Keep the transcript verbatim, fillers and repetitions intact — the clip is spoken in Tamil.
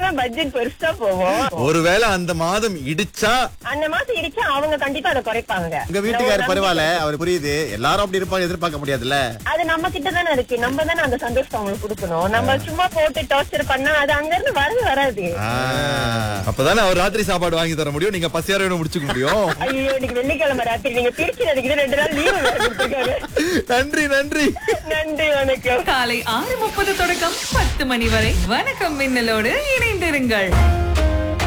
அப்பதான் பட்ஜெட் பெருசா போவோம். ஒருவேளை அந்த மாதம் இடிச்சா அந்த மாசம் இடிச்சா அவங்க கண்டிப்பா அதை குறைப்பாங்க. உங்க வீட்டுக்காரர் பரவாயில்ல, அவர் புரியுது. எல்லாரும் அப்படி இருப்பாங்க எதிர்பார்க்க முடியாதுல்ல. அது நம்ம கிட்ட தானே இருக்கு. நம்ம தானே அந்த சந்தோஷத்தை அவங்களுக்கு கொடுக்கணும். நம்ம சும்மா போட்டு டார்ச்சர் பண்ணா அது அங்க இருந்து வரவே வராது. அப்பதானே அவர் ராத்திரி சாப்பாடு வாங்கி தர முடியும், நீங்க பசியார முடிச்சுக்க முடியும். ஐயோ, இன்னைக்கு வெள்ளிக்கிழமை ராத்திரி நீங்க திருச்சி நடிக்கிற ரெண்டு நாள் லீவு கொடுத்துருக்காரு. நன்றி நன்றி நன்றி, வணக்கம். காலை ஆறு முப்பது தொடக்கம் பத்து மணி வரை வணக்கம் மின்னலோடு இணைந்திருங்கள்.